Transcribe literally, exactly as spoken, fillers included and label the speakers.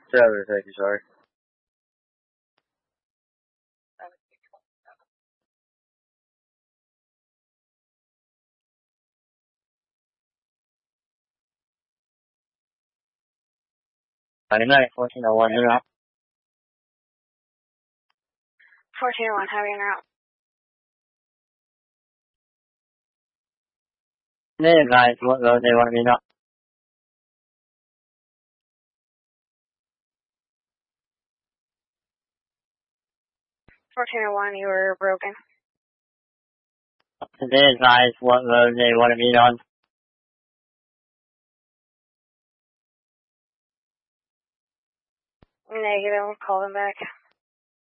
Speaker 1: Seven, thank you, sorry. ninety-nine, fourteen oh one, you're out.
Speaker 2: fourteen oh one, heavy en route.
Speaker 1: They advise what road they want to be on.
Speaker 2: fourteen oh one, you were broken.
Speaker 1: They advise what road they want to be on.
Speaker 2: Negative, call them back.